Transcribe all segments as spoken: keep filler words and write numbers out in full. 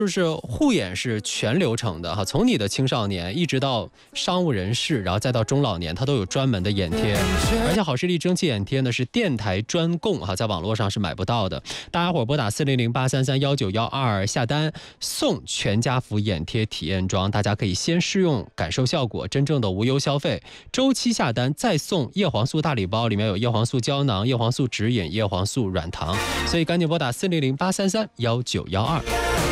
就是护眼是全流程的哈，从你的青少年一直到商务人士，然后再到中老年，它都有专门的眼贴。而且好视力蒸汽眼贴呢是电台专供哈，在网络上是买不到的。大家伙拨打四零零八三三幺九幺二下单送全家福眼贴体验装，大家可以先试用感受效果，真正的无忧消费。周期下单再送叶黄素大礼包，里面有叶黄素胶囊、叶黄素指引、叶黄素软糖，所以赶紧拨打四零零八三三幺九幺二。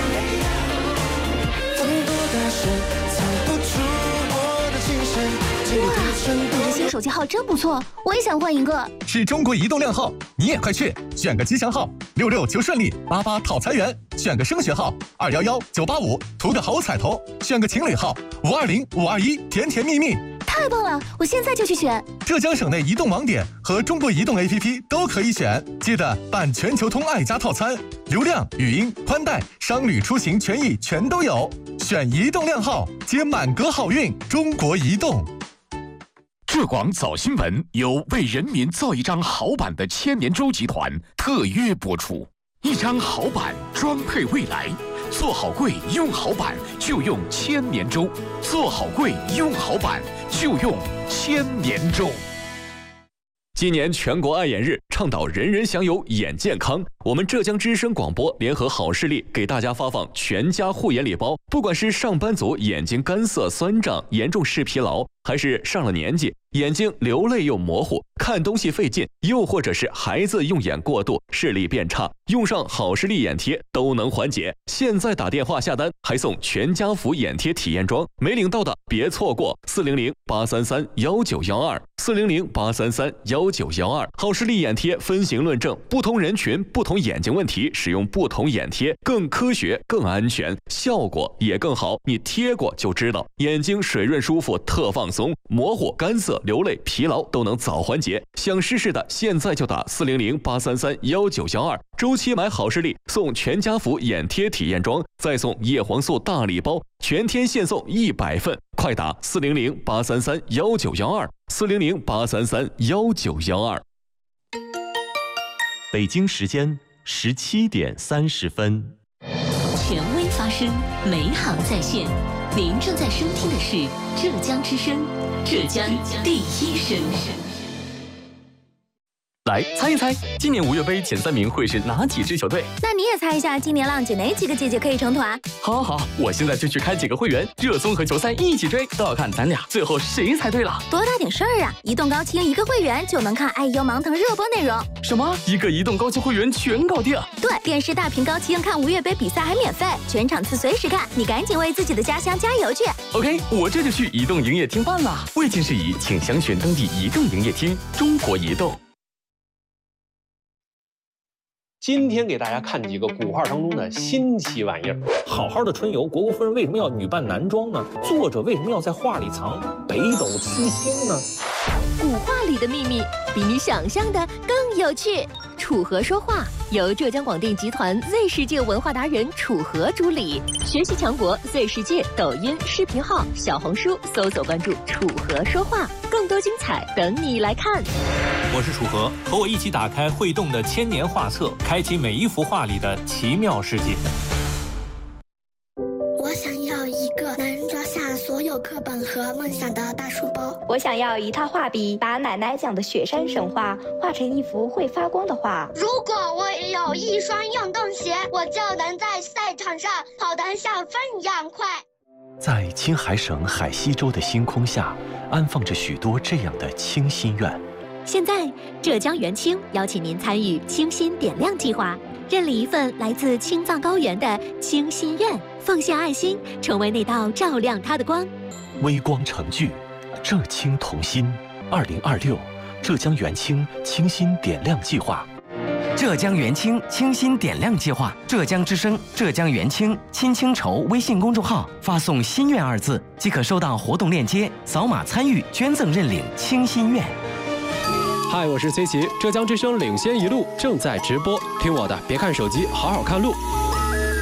你的新手机号真不错，我也想换一个。 是中国移动靓号，你也快去选个吉祥号，六六求顺利，八八讨财源；选个升学号，二幺幺九八五，图个好彩头；选个情侣号，五二零五二一，甜甜蜜蜜。 太棒了，我现在就去选。 浙江省内移动网点和中国移动 A P P 都可以选，记得办全球通爱家套餐，流量、语音、宽带、商旅出行权益全都有。选移动靓号，接满格好运。中国移动。 浙广早新闻由为人民造一张好版的千年舟集团特约播出，一张好版装配未来。做好柜用好版就用千年舟，做好柜用好版就用千年舟。 今年全国爱眼日，倡导人人享有眼健康。我们浙江之声广播联合好视力给大家发放全家护眼礼包，不管是上班族眼睛干涩酸胀、严重视疲劳，还是上了年纪眼睛流泪又模糊、看东西费劲，又或者是孩子用眼过度、视力变差，用上好视力眼贴都能缓解。现在打电话下单还送全家福眼贴体验装，没领到的别错过，四零零八三三幺九幺二，四零零八三三幺九幺二。好视力眼贴分型论证，不同人群、不同眼睛问题，使用不同眼贴更科学、更安全，效果也更好。你贴过就知道，眼睛水润舒服，特放松，模糊、干涩、流泪、疲劳都能早缓解。想试试的，现在就打四零零八三三幺九幺二，周期买好视力送全家福眼贴体验装，再送叶黄素大礼包，全天限送一百份，快打四零零八三三幺九幺二，四零零八三三幺九幺二。 北京时间十七点三十分。 权威发声，美好在线。您正在收听的是浙江之声，浙江第一声。 来猜一猜，今年五月杯前三名会是哪几支球队？ 那你也猜一下，今年浪姐哪几个姐姐可以成团？ 好好好，我现在就去开几个会员，热综合球赛一起追，都要看咱俩最后谁猜对了。 多大点事儿啊！移动高清一个会员就能看爱优芒腾热播内容。 什么？一个移动高清会员全搞定？ 对，电视大屏高清看五月杯比赛还免费，全场次随时看。你赶紧为自己的家乡加油去 ！OK， 我这就去移动营业厅办了。未经事宜，请详询当地移动营业厅。中国移动。 今天给大家看几个古画当中的新奇玩意儿。好好的春游，虢国夫人为什么要女扮男装呢？作者为什么要在画里藏北斗七星呢？ 古画里的秘密比你想象的更有趣。楚河说话由浙江广电集团 Z 世界文化达人楚河主理，学习强国 Z 世界抖音视频号、小红书搜索关注楚河说话，更多精彩等你来看。 我是楚河，和我一起打开会动的千年画册，开启每一幅画里的奇妙世界。 我想要一个能装下所有课本和梦想的大书包。 我想要一套画笔，把奶奶讲的雪山神话画成一幅会发光的画。 如果我有一双运动鞋，我就能在赛场上跑得像风一样快。 在青海省海西州的星空下，安放着许多这样的清心愿。 现在，浙江元清邀请您参与清心点亮计划，认领一份来自青藏高原的清心愿，奉献爱心，成为那道照亮它的光。 微光成炬，浙青同心。二零二六，浙江元清清心点亮计划。 浙江元清清心点亮计划，浙江之声、浙江元清亲清筹微信公众号发送“心愿”二字，即可收到活动链接，扫码参与捐赠认领清心愿。 嗨，我是崔琦，浙江之声领先一路正在直播，听我的，别看手机，好好看路。